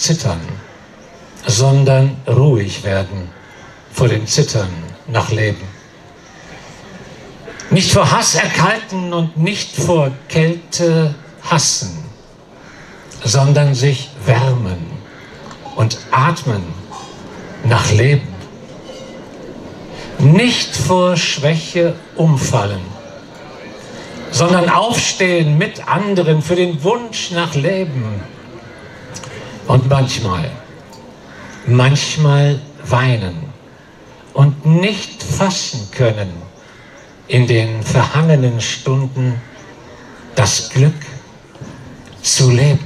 Zittern, sondern ruhig werden vor dem Zittern nach Leben. Nicht vor Hass erkalten und nicht vor Kälte hassen, sondern sich wärmen und atmen nach Leben. Nicht vor Schwäche umfallen, sondern aufstehen mit anderen für den Wunsch nach Leben. Und manchmal weinen und nicht fassen können in den verhangenen Stunden das Glück zu leben.